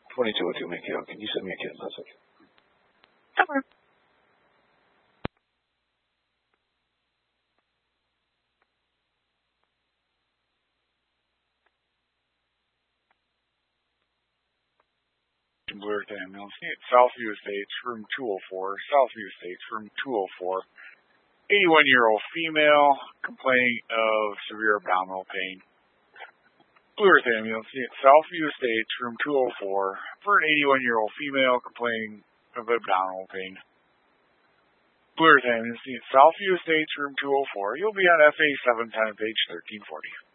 2202 Mankato. Can you send me a kid message? Okay. Blue Earth Ambulance, Southview Estates, room 204, Southview Estates, room 204. 81-year-old female complaining of severe abdominal pain. Blue Earth Ambulance, Southview Estates, room 204, for an 81-year-old female complaining of abdominal pain. Blue Earth Ambulance, Southview Estates, room 204. You'll be on FA 710, page 1340.